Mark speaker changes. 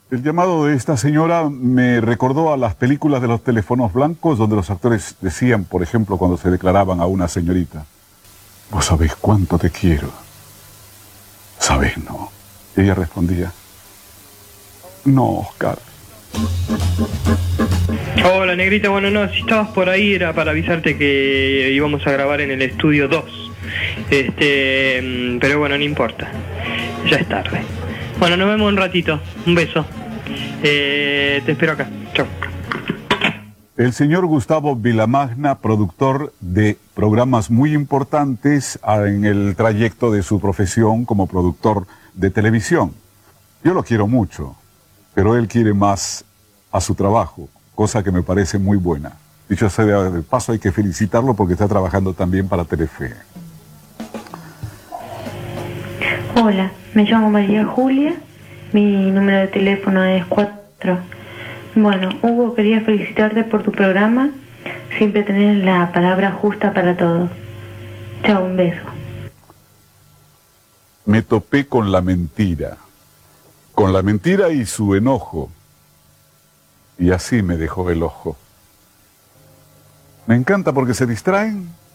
Speaker 1: El llamado de esta señora me recordó a las películas de los teléfonos blancos donde los actores decían, por ejemplo, cuando se declaraban a una señorita: vos sabés cuánto te quiero. ¿Sabés, no? Y ella respondía: no, Oscar.
Speaker 2: Hola, negrita. Bueno, no, si estabas por ahí era para avisarte que íbamos a grabar en el estudio 2. Pero bueno, no importa. Ya es tarde. Bueno, nos vemos un ratito. Un beso. Te espero acá. Chau.
Speaker 1: El señor Gustavo Vilamagna, productor de programas muy importantes en el trayecto de su profesión como productor de televisión. Yo lo quiero mucho, pero él quiere más a su trabajo, cosa que me parece muy buena. Dicho sea de paso, hay que felicitarlo porque está trabajando también para Telefe.
Speaker 3: Hola, me llamo María Julia, mi número de teléfono es 4. Bueno, Hugo, quería felicitarte por tu programa, siempre tenés la palabra justa para todo. Chao, un beso.
Speaker 1: Me topé con la mentira y su enojo, y así me dejó el ojo. Me encanta porque se distraen